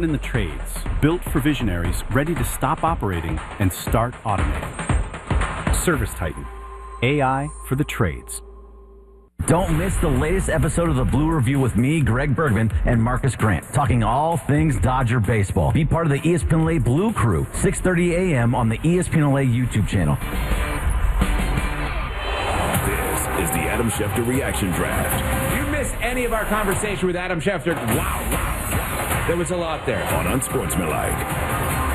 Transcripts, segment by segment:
in the trades, built for visionaries ready to stop operating and start automating. ServiceTitan, AI for the trades. Don't miss the latest episode of the Blue Review with me, Greg Bergman, and Marcus Grant, talking all things Dodger baseball. Be part of the ESPN LA Blue Crew, 6:30 a.m. on the ESPN LA YouTube channel. This is the Adam Schefter Reaction Draft. If you missed any of our conversation with Adam Schefter, wow. There was a lot there. On Unsportsmanlike.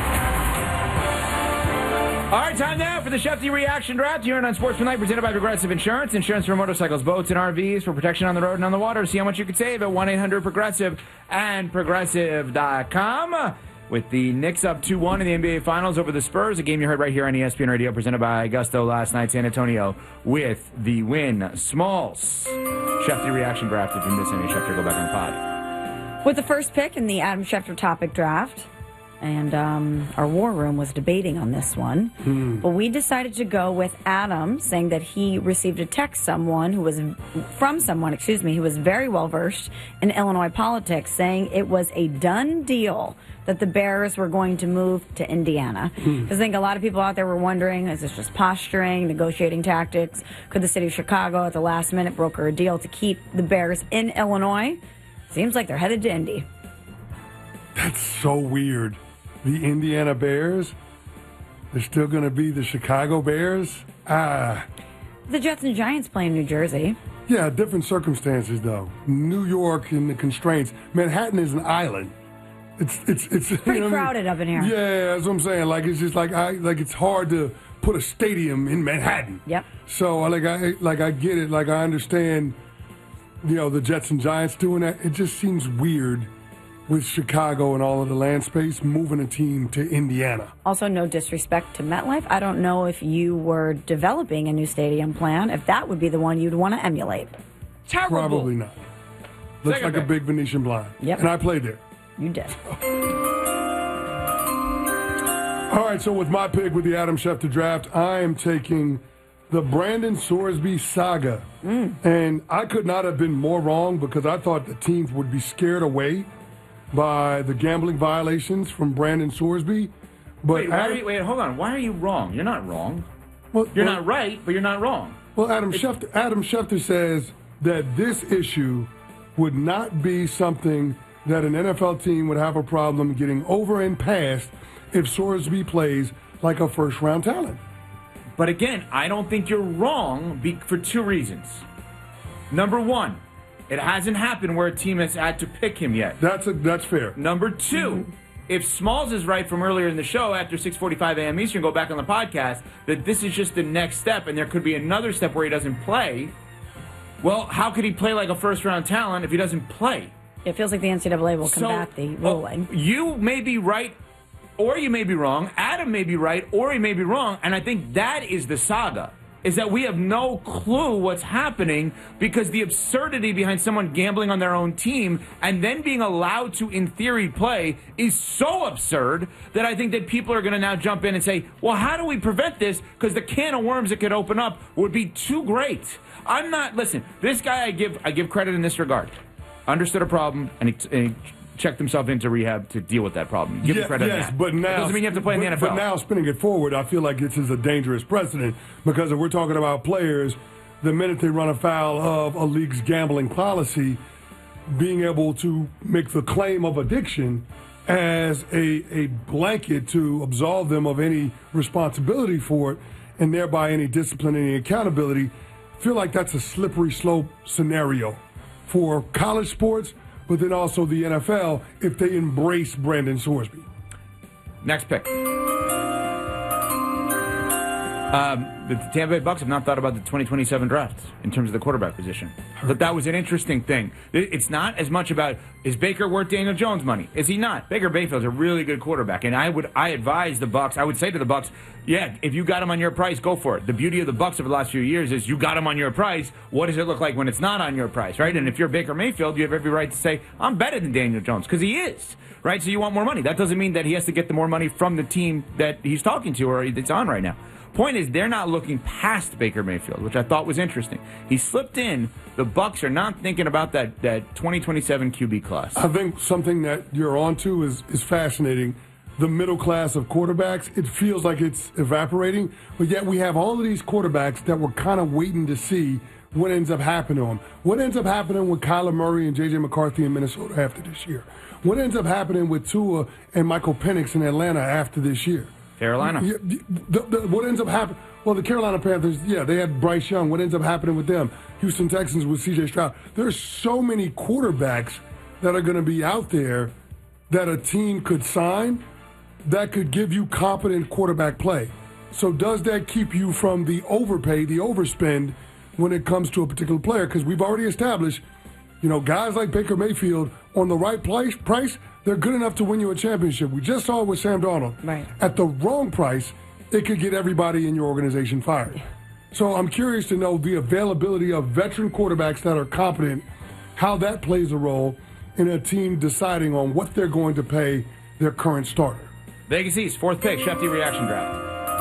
All right, time now for the Shefty Reaction Draft here on Unsportsmanlike, presented by Progressive Insurance. Insurance for motorcycles, boats, and RVs for protection on the road and on the water. See how much you could save at 1-800-PROGRESSIVE and Progressive.com. With the Knicks up 2-1 in the NBA Finals over the Spurs, a game you heard right here on ESPN Radio, presented by Augusto last night. San Antonio with the win. Smalls. Shefty Reaction Draft. If you miss any Schefter, go back on the pod. With the first pick in the Adam Schefter topic draft, and our war room was debating on this one. But we decided to go with Adam, saying that he received a text from someone who was very well versed in Illinois politics, saying it was a done deal that the Bears were going to move to Indiana. Because I think a lot of people out there were wondering, is this just posturing, negotiating tactics? Could the city of Chicago at the last minute broker a deal to keep the Bears in Illinois? Seems like they're headed to Indy. That's so weird. The Indiana Bears, they're still going to be the Chicago Bears? The Jets and Giants play in New Jersey. Yeah, different circumstances, though. New York and the constraints. Manhattan is an island. It's pretty crowded up in here. Yeah, that's what I'm saying. Like, it's just like it's hard to put a stadium in Manhattan. Yep. So, I get it. Like, I understand, the Jets and Giants doing that. It just seems weird with Chicago and all of the land space, moving a team to Indiana. Also, no disrespect to MetLife. I don't know if you were developing a new stadium plan, if that would be the one you'd want to emulate. Terrible. Probably not. Looks like a big Venetian blind. Yep. And I played there. You did. All right, so with my pick with the Adam Schefter draft, I am taking the Brandon Sorsby saga. And I could not have been more wrong, because I thought the teams would be scared away by the gambling violations from Brandon Sorsby. But wait, hold on. Why are you wrong? You're not wrong. You're not right, but you're not wrong. Well, Adam Schefter says that this issue would not be something that an NFL team would have a problem getting over and past if Sorsby plays like a first-round talent. But again, I don't think you're wrong for two reasons. Number one, it hasn't happened where a team has had to pick him yet. That's fair. Number two, if Smalls is right from earlier in the show, after 6:45 a.m. Eastern, go back on the podcast, that this is just the next step and there could be another step where he doesn't play, well, how could he play like a first-round talent if he doesn't play? It feels like the NCAA will combat the ruling. You may be right or you may be wrong. Adam may be right or he may be wrong. And I think that is the saga, is that we have no clue what's happening, because the absurdity behind someone gambling on their own team and then being allowed to, in theory, play is so absurd that I think that people are going to now jump in and say, well, how do we prevent this? Because the can of worms it could open up would be too great. Listen, this guy I give credit in this regard. Understood a problem, and he checked himself into rehab to deal with that problem. Give him credit on that. But now, it doesn't mean you have to play in the NFL. But now, spinning it forward, I feel like this is a dangerous precedent, because if we're talking about players, the minute they run afoul of a league's gambling policy, being able to make the claim of addiction as a blanket to absolve them of any responsibility for it, and thereby any discipline, any accountability, I feel like that's a slippery slope scenario for college sports, but then also the NFL if they embrace Brandon Sorsby. Next pick. The Tampa Bay Bucks have not thought about the 2027 draft in terms of the quarterback position. But that was an interesting thing. It's not as much about, is Baker worth Daniel Jones' money? Is he not? Baker Mayfield's a really good quarterback, and I advise the Bucks. I would say to the Bucks, yeah, if you got him on your price, go for it. The beauty of the Bucks over the last few years is you got him on your price. What does it look like when it's not on your price, right? And if you're Baker Mayfield, you have every right to say, I'm better than Daniel Jones, because he is, right? So you want more money. That doesn't mean that he has to get the more money from the team that he's talking to or that's on right now. Point is, they're not looking looking past Baker Mayfield, which I thought was interesting. He slipped in. The Bucs are not thinking about that 2027 QB class. I think something that you're onto is fascinating. The middle class of quarterbacks, it feels like it's evaporating, but yet we have all of these quarterbacks that we're kind of waiting to see what ends up happening to them. What ends up happening with Kyler Murray and J.J. McCarthy in Minnesota after this year? What ends up happening with Tua and Michael Penix in Atlanta after this year? Carolina. What ends up happening? Well, the Carolina Panthers, they had Bryce Young. What ends up happening with them? Houston Texans with C.J. Stroud. There's so many quarterbacks that are going to be out there that a team could sign that could give you competent quarterback play. So does that keep you from the overpay, the overspend when it comes to a particular player? Because we've already established, guys like Baker Mayfield on the right price, they're good enough to win you a championship. We just saw it with Sam Darnold. Right. At the wrong price, it could get everybody in your organization fired. So I'm curious to know the availability of veteran quarterbacks that are competent, how that plays a role in a team deciding on what they're going to pay their current starter. Vegas East, fourth pick, Shefty reaction draft.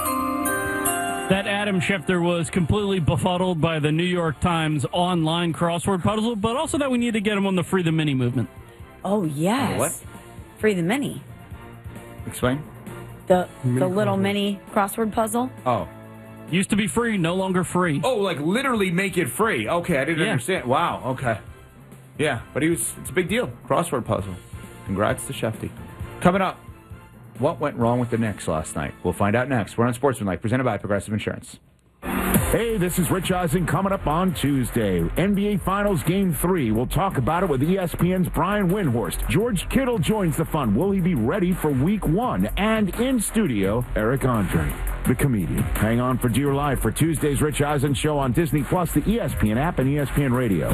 That Adam Schefter was completely befuddled by the New York Times online crossword puzzle, but also that we need to get him on the Free the Mini movement. Oh, yes. What? Free the Mini. Explain. The little mini crossword puzzle. Oh. Used to be free, no longer free. Oh, like literally make it free. Okay, I didn't understand. Wow, okay. Yeah, but it's a big deal. Crossword puzzle. Congrats to Shefty. Coming up, what went wrong with the Knicks last night? We'll find out next. We're on Sportsmanlike, presented by Progressive Insurance. Hey, this is Rich Eisen coming up on Tuesday. NBA Finals Game 3. We'll talk about it with ESPN's Brian Windhorst. George Kittle joins the fun. Will he be ready for Week 1? And in studio, Eric Andre, the comedian. Hang on for Dear Life for Tuesday's Rich Eisen Show on Disney+, the ESPN app, and ESPN Radio.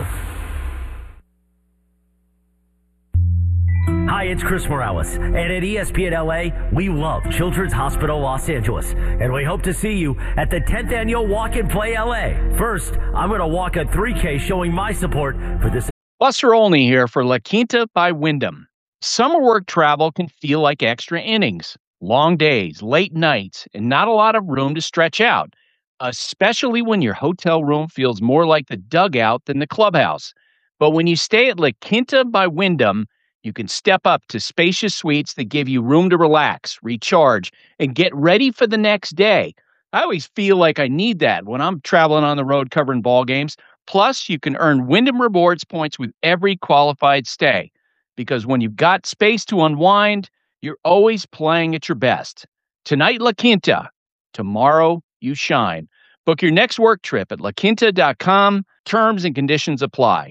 Hi, it's Chris Morales, and at ESPN LA, we love Children's Hospital Los Angeles, and we hope to see you at the 10th Annual Walk and Play LA. First, I'm going to walk a 3K showing my support for this. Buster Olney here for La Quinta by Wyndham. Summer work travel can feel like extra innings, long days, late nights, and not a lot of room to stretch out, especially when your hotel room feels more like the dugout than the clubhouse. But when you stay at La Quinta by Wyndham, you can step up to spacious suites that give you room to relax, recharge, and get ready for the next day. I always feel like I need that when I'm traveling on the road covering ball games. Plus, you can earn Wyndham Rewards points with every qualified stay. Because when you've got space to unwind, you're always playing at your best. Tonight, La Quinta. Tomorrow, you shine. Book your next work trip at laquinta.com. Terms and conditions apply.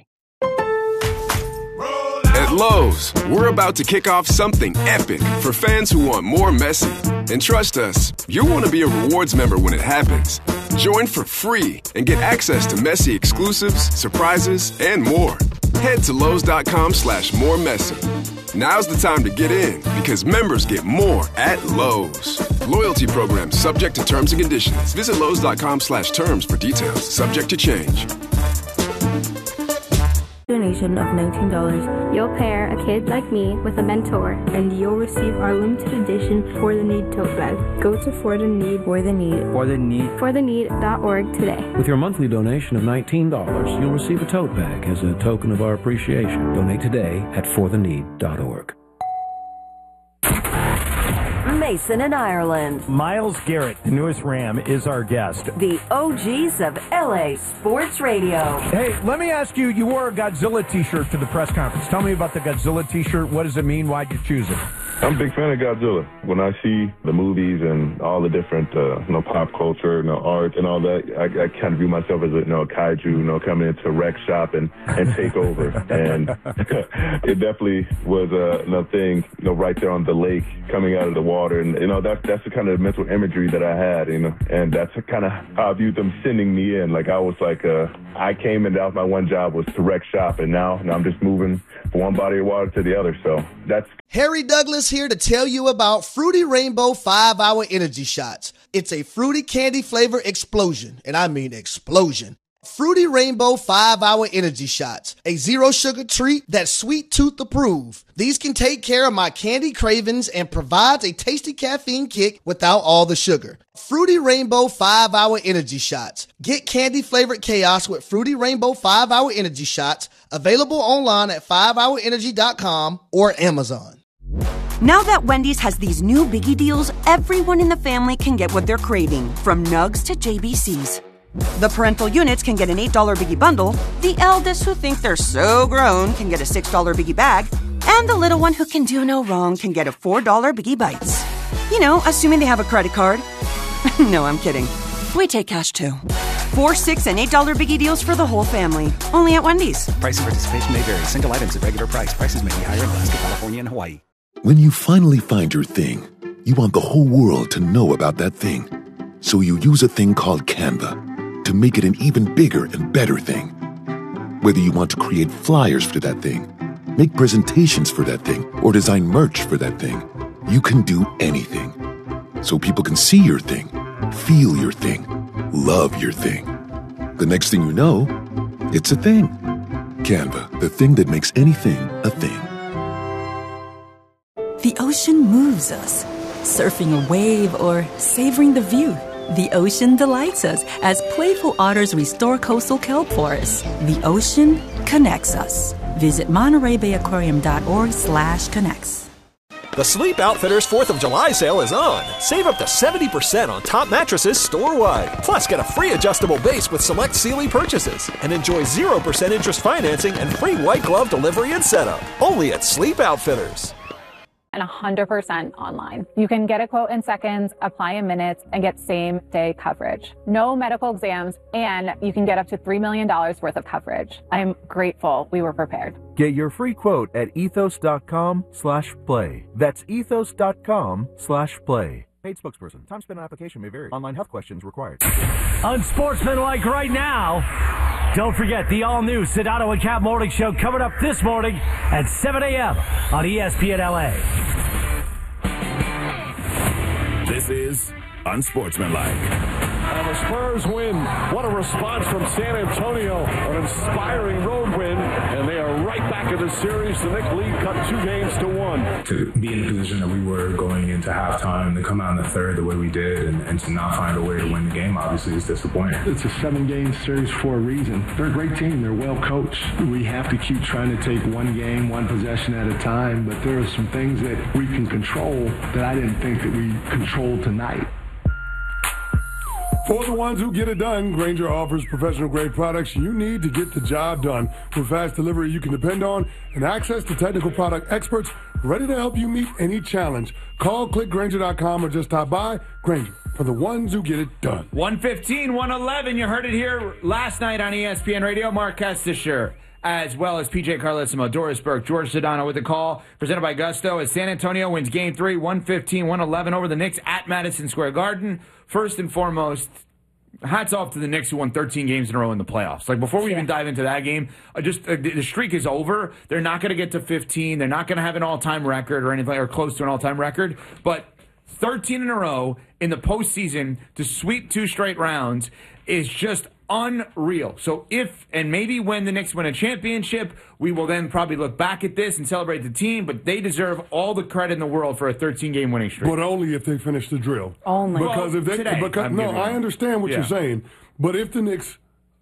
At Lowe's, we're about to kick off something epic for fans who want more Messi. And trust us, you'll want to be a rewards member when it happens. Join for free and get access to Messi exclusives, surprises, and more. Head to Lowe's.com/moremessi. Now's the time to get in because members get more at Lowe's. Loyalty program subject to terms and conditions. Visit Lowe's.com/terms for details. Subject to change. Donation of $19. You'll pair a kid like me with a mentor, and you'll receive our limited edition For the Need tote bag. Go to fortheneed.org today. With your monthly donation of $19, you'll receive a tote bag as a token of our appreciation. Donate today at fortheneed.org. Mason in Ireland. Myles Garrett, the newest Ram, is our guest. The OGs of LA Sports Radio. Hey, let me ask you, you wore a Godzilla t-shirt to the press conference. Tell me about the Godzilla t-shirt. What does it mean? Why'd you choose it? I'm a big fan of Godzilla. When I see the movies and all the different, pop culture, art and all that, I kind of view myself as a kaiju, coming into a wreck shop and take over. And it definitely was another thing, right there on the lake, coming out of the water. And, that's the kind of mental imagery that I had, and that's kind of how I viewed them sending me in. Like, I was like, I came and that was my one job was to wreck shop. And now I'm just moving from one body of water to the other. So that's Harry Douglas here to tell you about Fruity Rainbow 5-Hour Energy Shots. It's a fruity candy flavor explosion, and I mean explosion. Fruity Rainbow 5-Hour Energy Shots, a zero-sugar treat that's sweet tooth approved. These can take care of my candy cravings and provides a tasty caffeine kick without all the sugar. Fruity Rainbow 5-Hour Energy Shots. Get candy-flavored chaos with Fruity Rainbow 5-Hour Energy Shots, available online at 5hourenergy.com or Amazon. Now that Wendy's has these new biggie deals, everyone in the family can get what they're craving, from nugs to JBCs. The parental units can get an $8 Biggie Bundle, the eldest who think they're so grown can get a $6 Biggie Bag, and the little one who can do no wrong can get a $4 Biggie Bites. You know, assuming they have a credit card. No, I'm kidding. We take cash too. $4, $6, and $8 Biggie deals for the whole family. Only at Wendy's. Price and participation may vary. Single items at regular price. Prices may be higher in Alaska, California, and Hawaii. When you finally find your thing, you want the whole world to know about that thing. So you use a thing called Canva to make it an even bigger and better thing. Whether you want to create flyers for that thing, make presentations for that thing, or design merch for that thing, you can do anything. So people can see your thing, feel your thing, love your thing. The next thing you know, it's a thing. Canva, the thing that makes anything a thing. The ocean moves us. Surfing a wave or savoring the view. The ocean delights us as playful otters restore coastal kelp forests. The ocean connects us. Visit MontereyBayAquarium.org/connects. The Sleep Outfitters 4th of July sale is on. Save up to 70% on top mattresses store-wide. Plus, get a free adjustable base with select Sealy purchases. And enjoy 0% interest financing and free white glove delivery and setup. Only at Sleep Outfitters. And 100% online. You can get a quote in seconds, apply in minutes, and get same-day coverage. No medical exams, and you can get up to $3 million worth of coverage. I'm grateful we were prepared. Get your free quote at ethos.com/play. That's ethos.com/play. Paid spokesperson. Time spent on application may vary. Online health questions required. Unsportsmanlike right now. Don't forget the all-new Sedano and Cap Morning Show coming up this morning at 7 a.m. on ESPN LA. This is Unsportsmanlike. And the Spurs win. What a response from San Antonio. An inspiring road win. And they are right back in the series. The Knicks lead cut 2 games to 1. To be in the position that we were going into halftime, to come out in the third the way we did, and to not find a way to win the game, obviously, is disappointing. It's a 7-game series for a reason. They're a great team. They're well coached. We have to keep trying to take one game, one possession at a time. But there are some things that we can control that I didn't think that we controlled tonight. For the ones who get it done, Grainger offers professional-grade products you need to get the job done. With fast delivery you can depend on and access to technical product experts ready to help you meet any challenge. Call, click Grainger.com, or just stop by. Grainger, for the ones who get it done. 115, 111. You heard it here last night on ESPN Radio. Mark Kestisher, as well as PJ Carlissimo, Doris Burke, George Sedano with the call, presented by Gusto, as San Antonio wins Game 3, 115-111 over the Knicks at Madison Square Garden. First and foremost, hats off to the Knicks, who won 13 games in a row in the playoffs. Like, before we even dive into that game, the streak is over. They're not going to get to 15. They're not going to have an all-time record or anything, or close to an all-time record. But 13 in a row in the postseason to sweep 2 straight rounds is just unreal. So if, and maybe when the Knicks win a championship, we will then probably look back at this and celebrate the team, but they deserve all the credit in the world for a 13-game winning streak. But only if they finish the drill. Only. Because if they, today, I understand what you're saying, but if the Knicks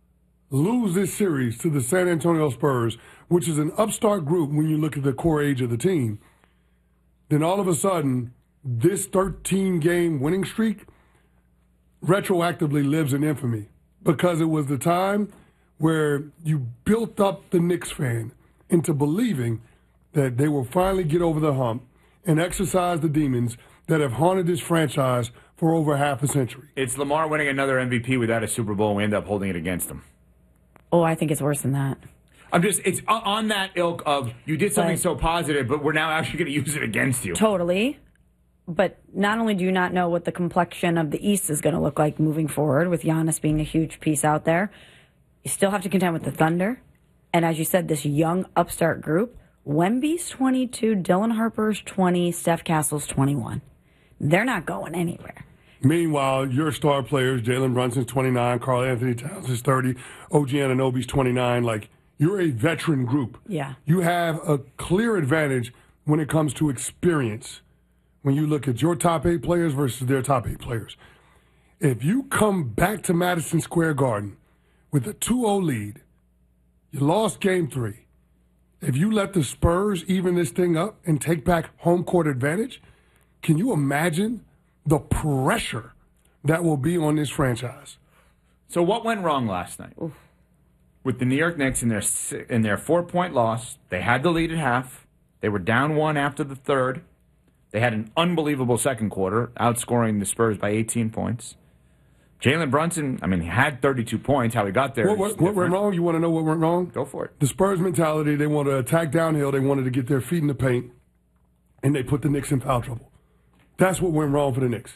lose this series to the San Antonio Spurs, which is an upstart group when you look at the core age of the team, then all of a sudden, this 13-game winning streak retroactively lives in infamy. Because it was the time where you built up the Knicks fan into believing that they will finally get over the hump and exercise the demons that have haunted this franchise for over half a century. It's Lamar winning another MVP without a Super Bowl, and we end up holding it against him. Oh, I think it's worse than that. It's on that ilk of, you did something so positive, but we're now actually going to use it against you. Totally. But not only do you not know what the complexion of the East is going to look like moving forward, with Giannis being a huge piece out there, you still have to contend with the Thunder. And as you said, this young upstart group, Wemby's 22, Dylan Harper's 20, Steph Castle's 21. They're not going anywhere. Meanwhile, your star players, Jalen Brunson's 29, Karl Anthony Towns is 30, OG Anunoby's 29. Like, you're a veteran group. Yeah. You have a clear advantage when it comes to experience. When you look at your top 8 players versus their top 8 players. If you come back to Madison Square Garden with a 2-0 lead, you lost game 3. If you let the Spurs even this thing up and take back home court advantage, can you imagine the pressure that will be on this franchise? So what went wrong last night? Oof. With the New York Knicks in their 4-point loss, they had the lead at half. They were down 1 after the third. They had an unbelievable second quarter, outscoring the Spurs by 18 points. Jalen Brunson, he had 32 points. How he got there. What went wrong? You want to know what went wrong? Go for it. The Spurs mentality, they wanted to attack downhill. They wanted to get their feet in the paint, and they put the Knicks in foul trouble. That's what went wrong for the Knicks.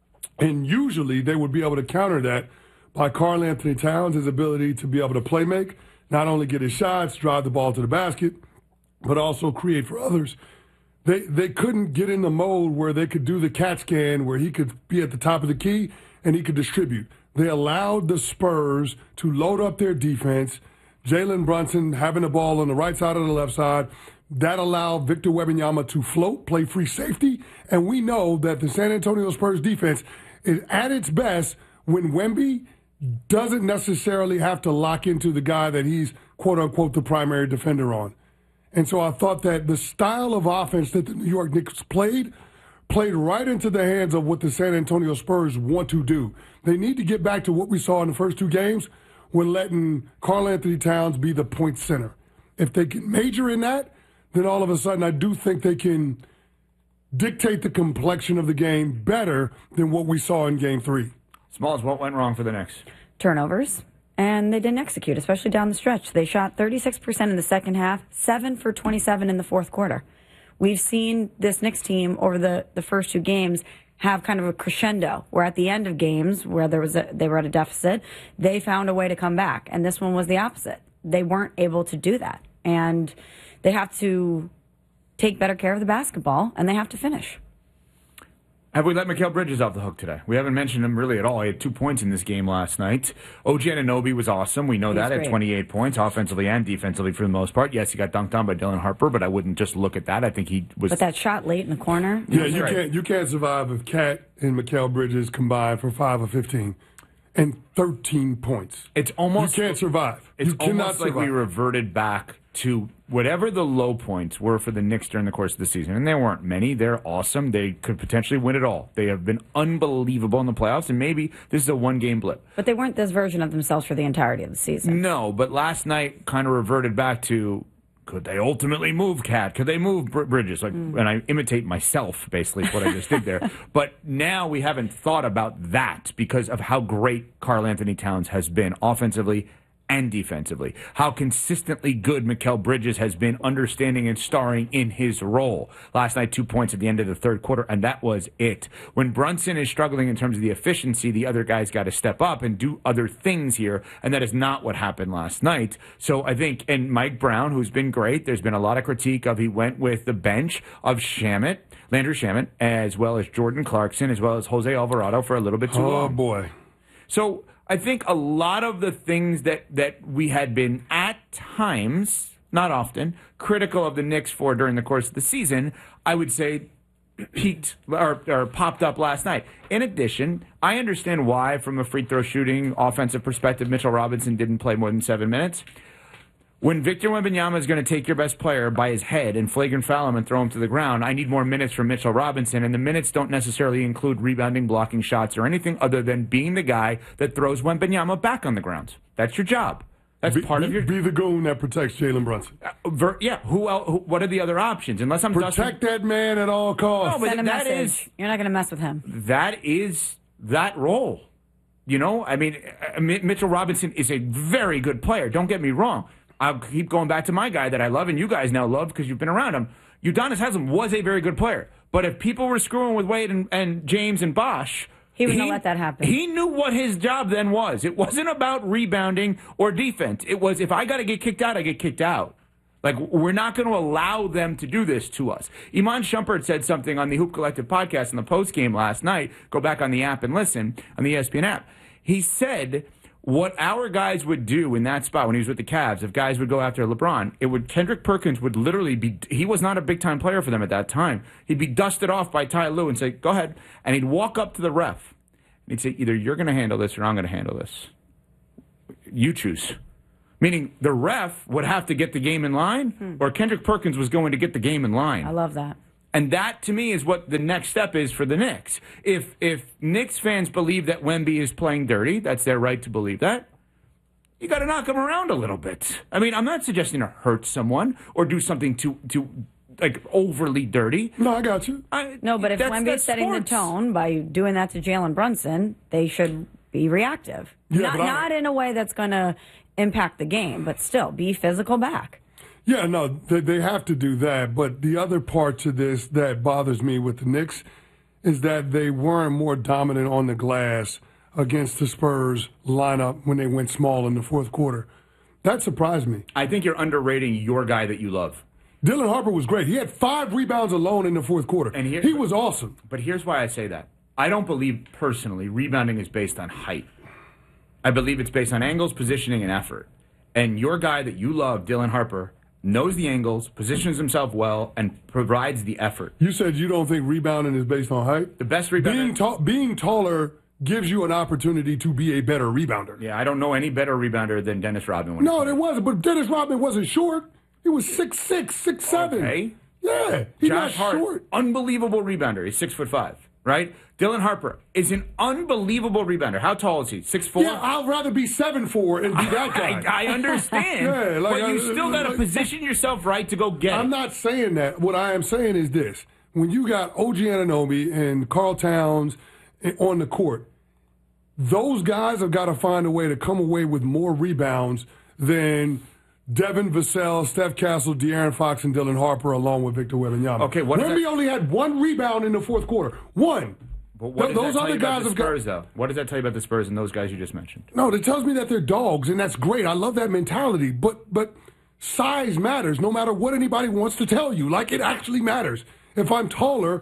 And usually they would be able to counter that by Karl Anthony Towns' ability to be able to play make, not only get his shots, drive the ball to the basket, but also create for others. They couldn't get in the mode where they could do the CAT scan, where he could be at the top of the key and he could distribute. They allowed the Spurs to load up their defense. Jalen Brunson having the ball on the right side or the left side. That allowed Victor Wembanyama to float, play free safety. And we know that the San Antonio Spurs defense is at its best when Wemby doesn't necessarily have to lock into the guy that he's, quote-unquote, the primary defender on. And so I thought that the style of offense that the New York Knicks played right into the hands of what the San Antonio Spurs want to do. They need to get back to what we saw in the first 2 games when letting Karl Anthony Towns be the point center. If they can major in that, then all of a sudden I do think they can dictate the complexion of the game better than what we saw in Game 3. Smalls, what went wrong for the Knicks? Turnovers. And they didn't execute, especially down the stretch. They shot 36% in the second half, 7 for 27 in the fourth quarter. We've seen this Knicks team over the first 2 games have kind of a crescendo, where at the end of games where they were at a deficit, they found a way to come back. And this one was the opposite. They weren't able to do that. And they have to take better care of the basketball, and they have to finish. Have we let Mikal Bridges off the hook today? We haven't mentioned him really at all. He had 2 points in this game last night. OG Anunoby was awesome. We know that at 28 points, offensively and defensively for the most part. Yes, he got dunked on by Dylan Harper, but I wouldn't just look at that. I think he was... But that shot late in the corner... Yeah, you can't survive if Cat and Mikal Bridges combine for 5 of 15 and 13 points. It's almost... You can't survive. It's you cannot almost like survive. we reverted back to whatever the low points were for the Knicks during the course of the season. And there weren't many. They're awesome. They could potentially win it all. They have been unbelievable in the playoffs, and maybe this is a one-game blip. But they weren't this version of themselves for the entirety of the season. No, but last night kind of reverted back to, could they ultimately move Cat? Could they move Bridges? And I imitate myself, basically, what I just did there. But now we haven't thought about that because of how great Karl Anthony Towns has been offensively and defensively. How consistently good Mikal Bridges has been understanding and starring in his role. Last night, 2 points at the end of the third quarter, and that was it. When Brunson is struggling in terms of the efficiency, the other guys got to step up and do other things here, and that is not what happened last night. So I think, and Mike Brown, who's been great, there's been a lot of critique of he went with the bench of Landry Shamet, as well as Jordan Clarkson, as well as Jose Alvarado for a little bit too long. Oh, boy. So I think a lot of the things that we had been at times, not often, critical of the Knicks for during the course of the season, I would say peaked or popped up last night. In addition, I understand why, from a free throw shooting offensive perspective, Mitchell Robinson didn't play more than 7 minutes. When Victor Wembanyama is going to take your best player by his head and flagrant foul him and throw him to the ground, I need more minutes from Mitchell Robinson, and the minutes don't necessarily include rebounding, blocking shots, or anything other than being the guy that throws Wembanyama back on the ground. That's your job. That's part of your... Be the goon that protects Jalen Brunson. Who else? What are the other options? Unless I'm Protect that man at all costs. No, but that is... You're not going to mess with him. That is that role. You know, I mean, Mitchell Robinson is a very good player. Don't get me wrong. I'll keep going back to my guy that I love and you guys now love because you've been around him. Udonis Haslem was a very good player. But if people were screwing with Wade and James and Bosh... He would not let that happen. He knew what his job then was. It wasn't about rebounding or defense. It was, if I got to get kicked out, I get kicked out. Like, we're not going to allow them to do this to us. Iman Shumpert said something on the Hoop Collective podcast in the post-game last night. Go back on the app and listen, on the ESPN app. He said what our guys would do in that spot when he was with the Cavs, if guys would go after LeBron, Kendrick Perkins would literally be, he was not a big-time player for them at that time. He'd be dusted off by Ty Lue and say, go ahead. And he'd walk up to the ref. And he'd say, either you're going to handle this or I'm going to handle this. You choose. Meaning the ref would have to get the game in line, or Kendrick Perkins was going to get the game in line. I love that. And that, to me, is what the next step is for the Knicks. If Knicks fans believe that Wemby is playing dirty, that's their right to believe that, you got to knock him around a little bit. I mean, I'm not suggesting to hurt someone or do something too like overly dirty. No, I got you. No, but if Wemby's setting the tone by doing that to Jalen Brunson, they should be reactive. Yeah, not in a way that's going to impact the game, but still be physical back. Yeah, no, they have to do that. But the other part to this that bothers me with the Knicks is that they weren't more dominant on the glass against the Spurs lineup when they went small in the fourth quarter. That surprised me. I think you're underrating your guy that you love. Dylan Harper was great. He had 5 rebounds alone in the fourth quarter. And he was awesome. But here's why I say that. I don't believe, personally, rebounding is based on height. I believe it's based on angles, positioning, and effort. And your guy that you love, Dylan Harper, knows the angles, positions himself well, and provides the effort. You said you don't think rebounding is based on height? The best rebounder... Being taller gives you an opportunity to be a better rebounder. Yeah, I don't know any better rebounder than Dennis Rodman. No, there wasn't. But Dennis Rodman wasn't short. He was 6'6", 6'7". Okay. Yeah, he's not Josh Hart, short. Unbelievable rebounder. He's 6'5", right? Dylan Harper is an unbelievable rebounder. How tall is he? 6'4"? Yeah, I'd rather be 7'4" and be that guy. I understand. Yeah, but you still got to position yourself right to go get it. I'm not saying that. What I am saying is this. When you got OG Anunoby and Karl Towns on the court, those guys have got to find a way to come away with more rebounds than Devin Vassell, Steph Castle, De'Aaron Fox, and Dylan Harper, along with Victor Wembanyama. Okay, Wemby only had 1 rebound in the fourth quarter. 1. But what does that tell you about the Spurs, though? What does that tell you about the Spurs and those guys you just mentioned? No, it tells me that they're dogs, and that's great. I love that mentality. But size matters, no matter what anybody wants to tell you. Like, it actually matters. If I'm taller,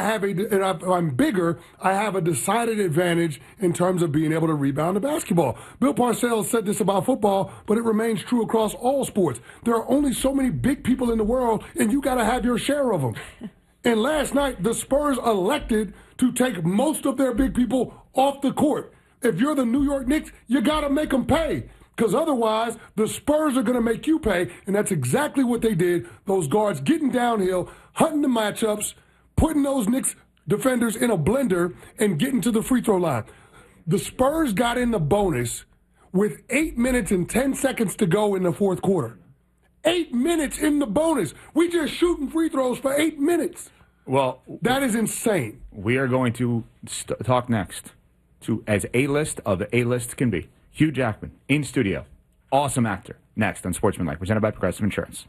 if I'm bigger, I have a decided advantage in terms of being able to rebound the basketball. Bill Parcells said this about football, but it remains true across all sports. There are only so many big people in the world, and you got to have your share of them. And last night, the Spurs elected to take most of their big people off the court. If you're the New York Knicks, you got to make them pay. Because otherwise, the Spurs are going to make you pay. And that's exactly what they did. Those guards getting downhill, hunting the matchups, putting those Knicks defenders in a blender, and getting to the free throw line. The Spurs got in the bonus with 8 minutes and 10 seconds to go in the fourth quarter. 8 minutes in the bonus. We just shooting free throws for 8 minutes. Well, that is insane. We are going to talk next to as A-list of A-list can be. Hugh Jackman in studio. Awesome actor. Next on Sportsmanlike, presented by Progressive Insurance.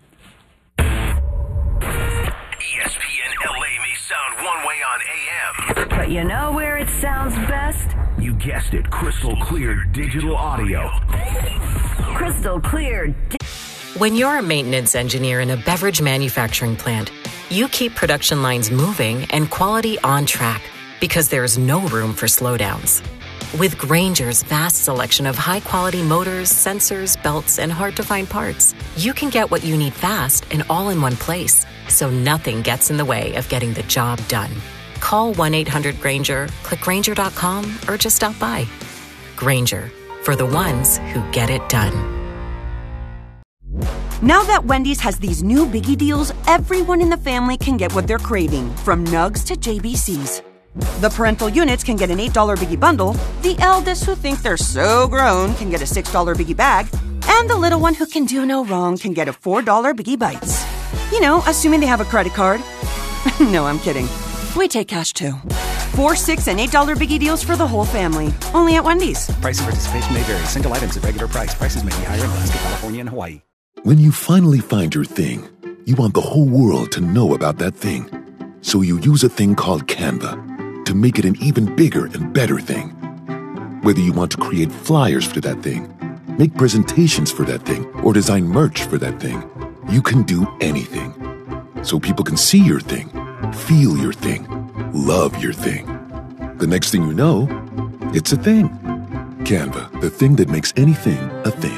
ESPN LA may sound one way on AM. But you know where it sounds best? You guessed it, crystal clear digital audio. Crystal clear. When you're a maintenance engineer in a beverage manufacturing plant, you keep production lines moving and quality on track because there's no room for slowdowns. With Grainger's vast selection of high-quality motors, sensors, belts, and hard-to-find parts, you can get what you need fast and all in one place, so nothing gets in the way of getting the job done. Call 1-800-GRAINGER, click Grainger.com, or just stop by. Grainger, for the ones who get it done. Now that Wendy's has these new biggie deals, everyone in the family can get what they're craving, from Nugs to JBCs. The parental units can get an $8 biggie bundle, the eldest who think they're so grown can get a $6 biggie bag, and the little one who can do no wrong can get a $4 biggie bites. You know, assuming they have a credit card. No, I'm kidding. We take cash too. 4, $6, and $8 biggie deals for the whole family. Only at Wendy's. Price and participation may vary. Single items at regular price. Prices may be higher in Alaska, California, and Hawaii. When you finally find your thing, you want the whole world to know about that thing. So you use a thing called Canva to make it an even bigger and better thing. Whether you want to create flyers for that thing, make presentations for that thing, or design merch for that thing, you can do anything. So people can see your thing, feel your thing, love your thing. The next thing you know, it's a thing. Canva, the thing that makes anything a thing.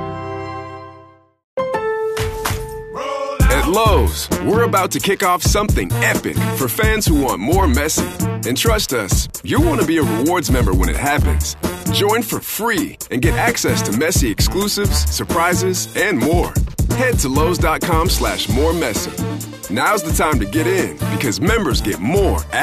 At Lowe's, we're about to kick off something epic for fans who want more Messi. And trust us, you'll want to be a rewards member when it happens. Join for free and get access to Messi exclusives, surprises, and more. Head to Lowe's.com/more Messi. Now's the time to get in because members get more